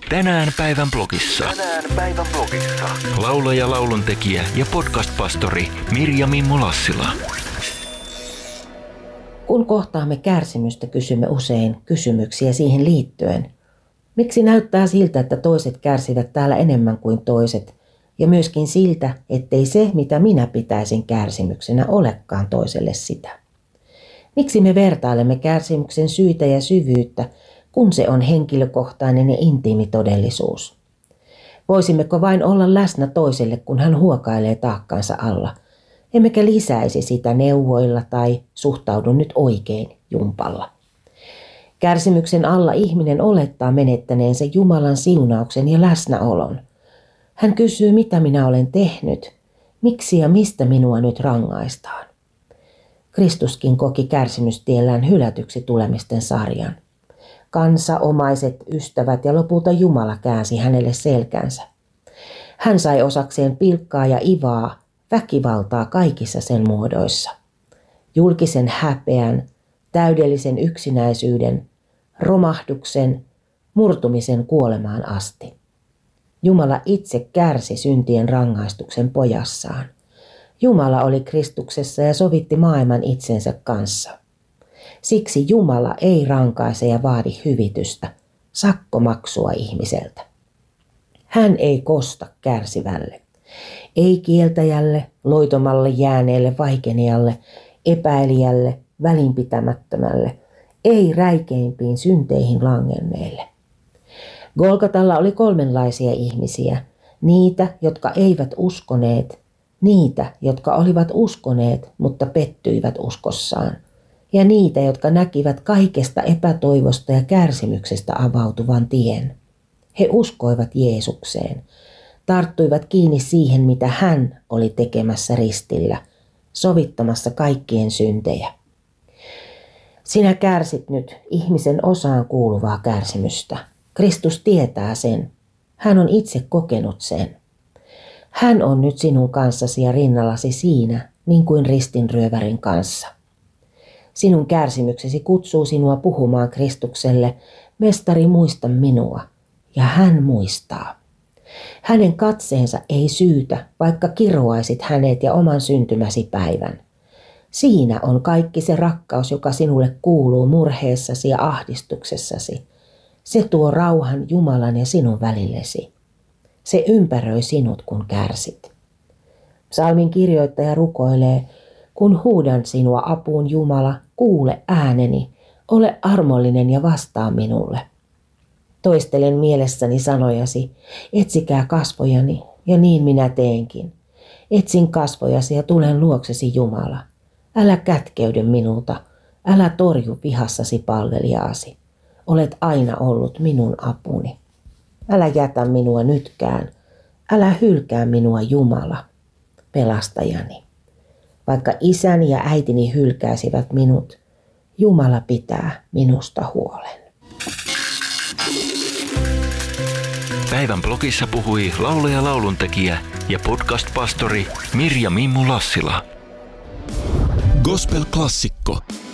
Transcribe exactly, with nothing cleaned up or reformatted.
Tänään päivän blogissa. Tänään päivän blogissa. Laulaja, lauluntekijä ja podcast-pastori Mirja Mimmu Lassila. Kun kohtaamme kärsimystä, kysymme usein kysymyksiä siihen liittyen. Miksi näyttää siltä, että toiset kärsivät täällä enemmän kuin toiset? Ja myöskin siltä, ettei se, mitä minä pitäisin kärsimyksenä, olekaan toiselle sitä. Miksi me vertailemme kärsimyksen syitä ja syvyyttä, kun se on henkilökohtainen ja intiimi todellisuus? Voisimmeko vain olla läsnä toiselle, kun hän huokailee taakkansa alla, emmekä lisäisi sitä neuvoilla tai suhtaudu nyt oikein jumpalla? Kärsimyksen alla ihminen olettaa menettäneensä Jumalan siunauksen ja läsnäolon. Hän kysyy, mitä minä olen tehnyt, miksi ja mistä minua nyt rangaistaan. Kristuskin koki kärsimystiellään hylätyksi tulemisten sarjan. Kansa, omaiset, ystävät ja lopulta Jumala käänsi hänelle selkänsä. Hän sai osakseen pilkkaa ja ivaa, väkivaltaa kaikissa sen muodoissa. Julkisen häpeän, täydellisen yksinäisyyden, romahduksen, murtumisen kuolemaan asti. Jumala itse kärsi syntien rangaistuksen pojassaan. Jumala oli Kristuksessa ja sovitti maailman itsensä kanssa. Siksi Jumala ei rankaise ja vaadi hyvitystä, sakkomaksua ihmiseltä. Hän ei kosta kärsivälle, ei kieltäjälle, loitomalle jääneelle vaikenijalle, epäilijälle, välinpitämättömälle, ei räikeimpiin synteihin langenneille. Golgatalla oli kolmenlaisia ihmisiä, niitä, jotka eivät uskoneet, niitä, jotka olivat uskoneet, mutta pettyivät uskossaan, ja niitä, jotka näkivät kaikesta epätoivosta ja kärsimyksestä avautuvan tien. He uskoivat Jeesukseen, tarttuivat kiinni siihen, mitä hän oli tekemässä ristillä, sovittamassa kaikkien syntejä. Sinä kärsit nyt ihmisen osaan kuuluvaa kärsimystä. Kristus tietää sen. Hän on itse kokenut sen. Hän on nyt sinun kanssasi ja rinnallasi siinä, niin kuin ristinryövärin kanssa. Sinun kärsimyksesi kutsuu sinua puhumaan Kristukselle, mestari, muista minua, ja hän muistaa. Hänen katseensa ei syytä, vaikka kiroaisit hänet ja oman syntymäsi päivän. Siinä on kaikki se rakkaus, joka sinulle kuuluu murheessasi ja ahdistuksessasi. Se tuo rauhan Jumalan ja sinun välillesi. Se ympäröi sinut, kun kärsit. Psalmin kirjoittaja rukoilee, kun huudan sinua apuun, Jumala, kuule ääneni, ole armollinen ja vastaa minulle. Toistelen mielessäni sanojasi, etsikää kasvojani, ja niin minä teenkin. Etsin kasvojasi ja tulen luoksesi, Jumala. Älä kätkeydy minulta, älä torju vihassasi palvelijaasi. Olet aina ollut minun apuni. Älä jätä minua nytkään, älä hylkää minua, Jumala, pelastajani. Vaikka isäni ja äitini hylkäisivät minut, Jumala pitää minusta huolen. Päivän blogissa puhui laulaja, lauluntekijä ja podcast-pastori Mirja Mimmu Lassila. Gospel-klassikko.